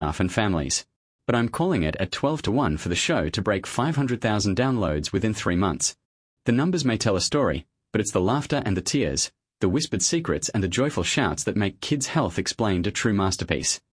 staff and families. But I'm calling it at 12 to 1 for the show to break 500,000 downloads within 3 months. The numbers may tell a story, but it's the laughter and the tears, the whispered secrets and the joyful shouts that make Kids Health Explained a true masterpiece.